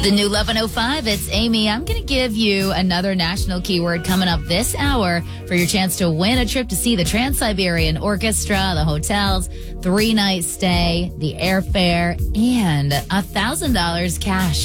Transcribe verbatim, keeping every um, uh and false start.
The new eleven oh five, it's Amy. I'm going to give you another national keyword coming up this hour for your chance to win a trip to see the Trans-Siberian Orchestra, the hotels, three-night stay, the airfare, and one thousand dollars cash.